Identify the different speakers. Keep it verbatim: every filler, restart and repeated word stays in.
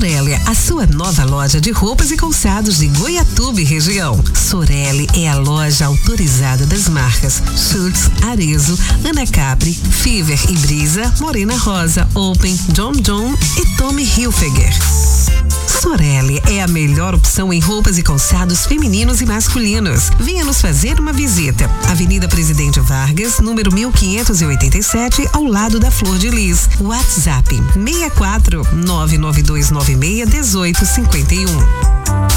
Speaker 1: Sorelle, a sua nova loja de roupas e calçados de Goiatuba e região. Sorelle é a loja autorizada das marcas Schultz, Arezzo, Ana Capri, Fever e Brisa, Morena Rosa, Open, John John e Tommy Hilfiger. Sorelle é a melhor opção em roupas e calçados femininos e masculinos. Venha nos fazer uma visita. Avenida Presidente Vargas, número mil quinhentos e oitenta e sete, ao lado da Flor de Lis. WhatsApp seis quatro nove nove dois nove seis um oito cinco um.